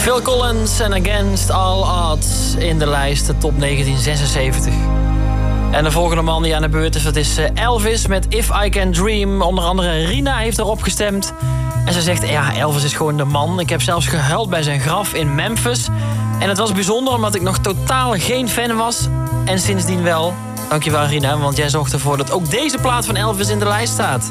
Phil Collins en Against All Odds in de lijst, de top 1976. En de volgende man die aan de beurt is, dat is Elvis met If I Can Dream. Onder andere Rina heeft erop gestemd. En ze zegt, ja, Elvis is gewoon de man. Ik heb zelfs gehuild bij zijn graf in Memphis. En het was bijzonder omdat ik nog totaal geen fan was. En sindsdien wel. Dankjewel Rina, want jij zorgt ervoor dat ook deze plaat van Elvis in de lijst staat.